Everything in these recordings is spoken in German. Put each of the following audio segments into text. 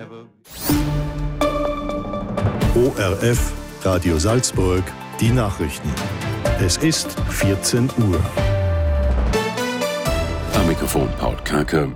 ORF, Radio Salzburg, die Nachrichten. Es ist 14 Uhr. Am Mikrofon Paul Karker.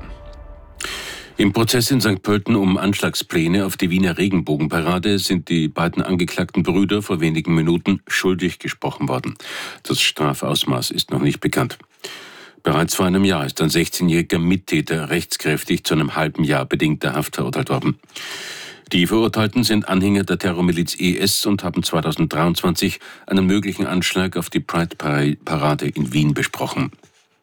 Im Prozess in St. Pölten um Anschlagspläne auf die Wiener Regenbogenparade sind die beiden angeklagten Brüder vor wenigen Minuten schuldig gesprochen worden. Das Strafausmaß ist noch nicht bekannt. Bereits vor einem Jahr ist ein 16-jähriger Mittäter rechtskräftig zu einem halben Jahr bedingter Haft verurteilt worden. Die Verurteilten sind Anhänger der Terrormiliz IS und haben 2023 einen möglichen Anschlag auf die Pride-Parade in Wien besprochen.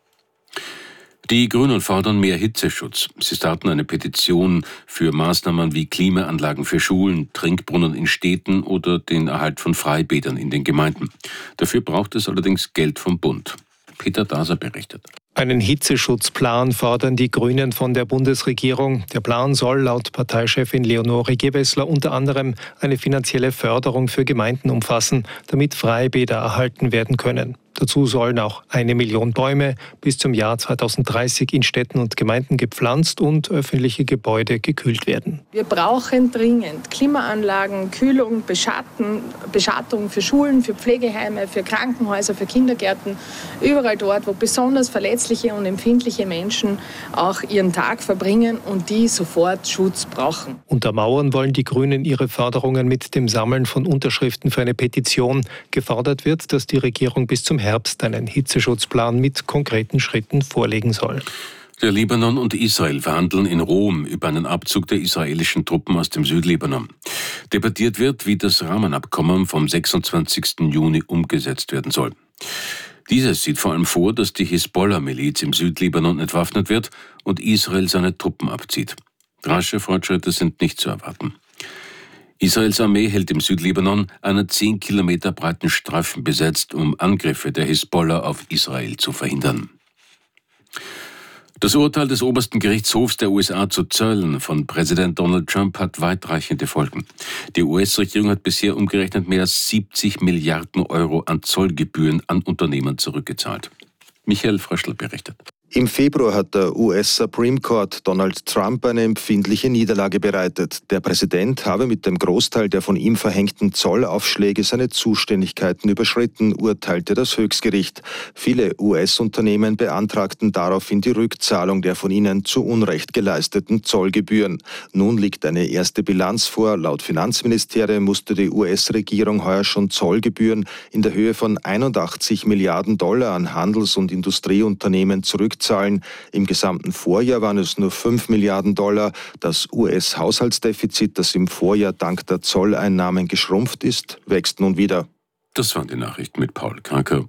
Die Grünen fordern mehr Hitzeschutz. Sie starten eine Petition für Maßnahmen wie Klimaanlagen für Schulen, Trinkbrunnen in Städten oder den Erhalt von Freibädern in den Gemeinden. Dafür braucht es allerdings Geld vom Bund. Peter Daser berichtet. Einen Hitzeschutzplan fordern die Grünen von der Bundesregierung. Der Plan soll laut Parteichefin Leonore Gewessler unter anderem eine finanzielle Förderung für Gemeinden umfassen, damit Freibäder erhalten werden können. Dazu sollen auch 1 Million Bäume bis zum Jahr 2030 in Städten und Gemeinden gepflanzt und öffentliche Gebäude gekühlt werden. Wir brauchen dringend Klimaanlagen, Kühlung, Beschattung für Schulen, für Pflegeheime, für Krankenhäuser, für Kindergärten. Überall dort, wo besonders verletzliche und empfindliche Menschen auch ihren Tag verbringen und die sofort Schutz brauchen. Untermauern wollen die Grünen ihre Forderungen mit dem Sammeln von Unterschriften für eine Petition. Gefordert wird, dass die Regierung bis zum Herbst einen Hitzeschutzplan mit konkreten Schritten vorlegen soll. Der Libanon und Israel verhandeln in Rom über einen Abzug der israelischen Truppen aus dem Südlibanon. Debattiert wird, wie das Rahmenabkommen vom 26. Juni umgesetzt werden soll. Dieses sieht vor allem vor, dass die Hisbollah-Miliz im Südlibanon entwaffnet wird und Israel seine Truppen abzieht. Rasche Fortschritte sind nicht zu erwarten. Israels Armee hält im Südlibanon einen 10 Kilometer breiten Streifen besetzt, um Angriffe der Hisbollah auf Israel zu verhindern. Das Urteil des obersten Gerichtshofs der USA zu Zöllen von Präsident Donald Trump hat weitreichende Folgen. Die US-Regierung hat bisher umgerechnet mehr als 70 Milliarden Euro an Zollgebühren an Unternehmen zurückgezahlt. Michael Fröschl berichtet. Im Februar hat der US Supreme Court Donald Trump eine empfindliche Niederlage bereitet. Der Präsident habe mit dem Großteil der von ihm verhängten Zollaufschläge seine Zuständigkeiten überschritten, urteilte das Höchstgericht. Viele US-Unternehmen beantragten daraufhin die Rückzahlung der von ihnen zu Unrecht geleisteten Zollgebühren. Nun liegt eine erste Bilanz vor. Laut Finanzministerium musste die US-Regierung heuer schon Zollgebühren in der Höhe von 81 Milliarden Dollar an Handels- und Industrieunternehmen zurückzahlen. Im gesamten Vorjahr waren es nur 5 Milliarden Dollar. Das US-Haushaltsdefizit, das im Vorjahr dank der Zolleinnahmen geschrumpft ist, wächst nun wieder. Das waren die Nachrichten mit Paul Karker.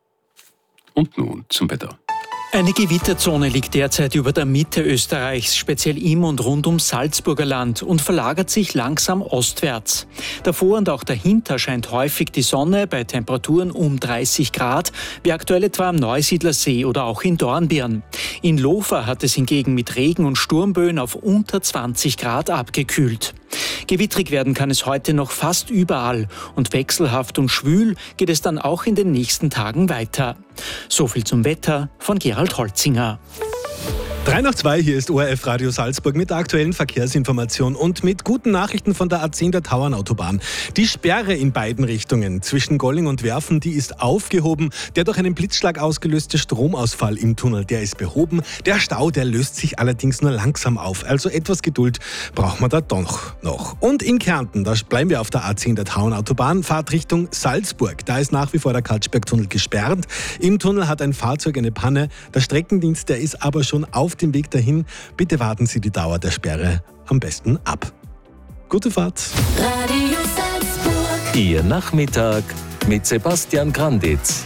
Und nun zum Wetter. Eine Gewitterzone liegt derzeit über der Mitte Österreichs, speziell im und rund ums Salzburger Land, und verlagert sich langsam ostwärts. Davor und auch dahinter scheint häufig die Sonne bei Temperaturen um 30 Grad, wie aktuell etwa am Neusiedlersee oder auch in Dornbirn. In Lofer hat es hingegen mit Regen und Sturmböen auf unter 20 Grad abgekühlt. Gewittrig werden kann es heute noch fast überall und wechselhaft und schwül geht es dann auch in den nächsten Tagen weiter. So viel zum Wetter von Gerald Holzinger. 3:02, hier ist ORF Radio Salzburg mit der aktuellen Verkehrsinformation und mit guten Nachrichten von der A10 der Tauernautobahn. Die Sperre in beiden Richtungen zwischen Golling und Werfen, die ist aufgehoben. Der durch einen Blitzschlag ausgelöste Stromausfall im Tunnel, der ist behoben. Der Stau, der löst sich allerdings nur langsam auf. Also etwas Geduld braucht man da doch noch. Und in Kärnten, da bleiben wir auf der A10 der Tauernautobahn, Fahrt Richtung Salzburg. Da ist nach wie vor der Katschbergtunnel gesperrt. Im Tunnel hat ein Fahrzeug eine Panne. Der Streckendienst, der ist aber schon auf dem Weg dahin. Bitte warten Sie die Dauer der Sperre am besten ab. Gute Fahrt. Radio Salzburg. Ihr Nachmittag mit Sebastian Granditz.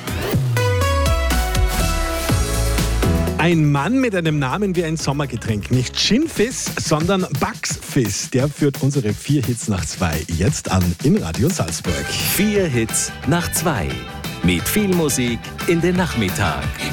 Ein Mann mit einem Namen wie ein Sommergetränk. Nicht Gin Fizz, sondern Bucks Fizz. Der führt unsere 4 Hits nach 2 jetzt an in Radio Salzburg. 4 Hits nach 2. Mit viel Musik in den Nachmittag.